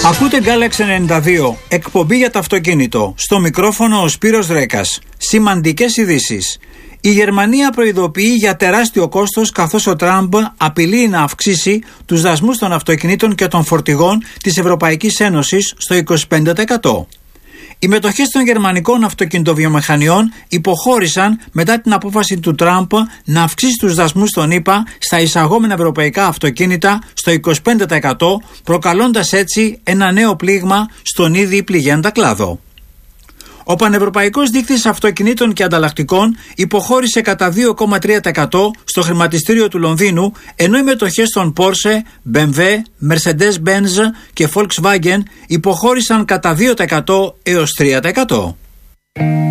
Ακούτε Galaxy 92, εκπομπή για το αυτοκίνητο. Στο μικρόφωνο ο Σπύρος Ρέκας. Σημαντικές ειδήσεις. Η Γερμανία προειδοποιεί για τεράστιο κόστος, καθώς ο Τραμπ απειλεί να αυξήσει τους δασμούς των αυτοκινήτων και των φορτηγών της Ευρωπαϊκής Ένωσης στο 25%. Οι μετοχές των γερμανικών αυτοκινητοβιομηχανιών υποχώρησαν μετά την απόφαση του Τραμπ να αυξήσει τους δασμούς των ΗΠΑ στα εισαγόμενα ευρωπαϊκά αυτοκίνητα στο 25%, προκαλώντας έτσι ένα νέο πλήγμα στον ήδη πληγέντα κλάδο. Ο πανευρωπαϊκός δείκτης αυτοκινήτων και ανταλλακτικών υποχώρησε κατά 2,3% στο χρηματιστήριο του Λονδίνου, ενώ οι μετοχές των Porsche, BMW, Mercedes-Benz και Volkswagen υποχώρησαν κατά 2% έως 3%.